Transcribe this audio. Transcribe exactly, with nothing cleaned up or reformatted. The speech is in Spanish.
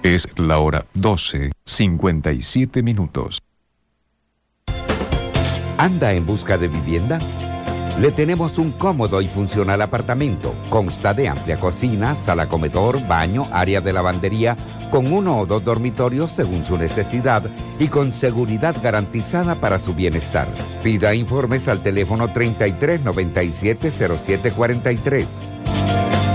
Es la hora doce, cincuenta y siete minutos. ¿Anda en busca de vivienda? Le tenemos un cómodo y funcional apartamento. Consta de amplia cocina, sala comedor, baño, área de lavandería, con uno o dos dormitorios según su necesidad y con seguridad garantizada para su bienestar. Pida informes al teléfono treinta y tres noventa y siete cero siete cuarenta y tres.